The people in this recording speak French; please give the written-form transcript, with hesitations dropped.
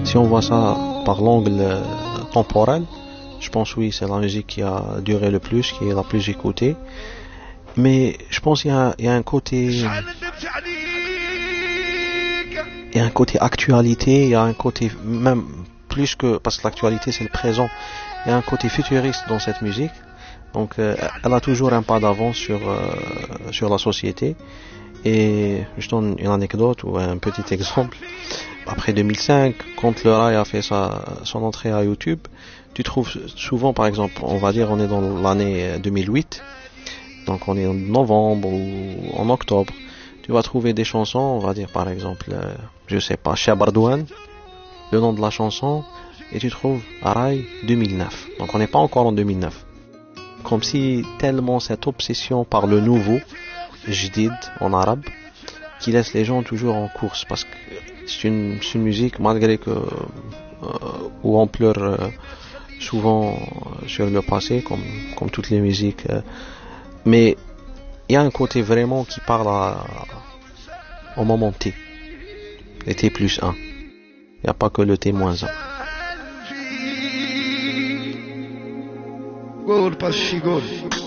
si on voit ça par l'angle temporel, je pense oui, c'est la musique qui a duré le plus, qui est la plus écoutée. Mais je pense qu'il y a un côté, il y a un côté actualité, il y a un côté même plus que, parce que l'actualité c'est le présent, il y a un côté futuriste dans cette musique. Donc elle a toujours un pas d'avance sur la société. Et je donne une anecdote ou un petit exemple. Après 2005, quand le Rai a fait son entrée à YouTube, tu trouves souvent, par exemple, on va dire on est dans l'année 2008, donc on est en novembre ou en octobre, tu vas trouver des chansons, on va dire par exemple, je sais pas, Chabardouane, le nom de la chanson, et tu trouves Rai 2009. Donc on n'est pas encore en 2009. Comme si tellement cette obsession par le nouveau, jdid en arabe, qui laisse les gens toujours en course, parce que c'est une musique, malgré que où on pleure souvent sur le passé, comme toutes les musiques, mais il y a un côté vraiment qui parle au moment T, le T plus 1. Il n'y a pas que le T moins 1. Gol, passi, gol.